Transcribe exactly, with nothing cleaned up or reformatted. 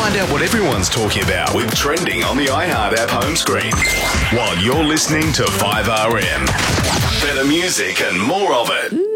Find out what everyone's talking about with Trending on the iHeart app home screen. While you're listening to five R M. Better music and more of it.